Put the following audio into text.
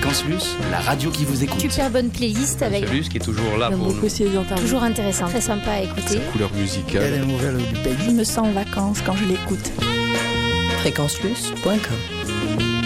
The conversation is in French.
Fréquence Luce, la radio qui vous écoute. Super bonne playlist avec Luce qui est toujours là pour nous. Aussi les interviews. toujours intéressant, très sympa à écouter. Sa couleur musicale. des nouvelles du pays. Je me sens en vacances quand je l'écoute. Fréquenceluce.com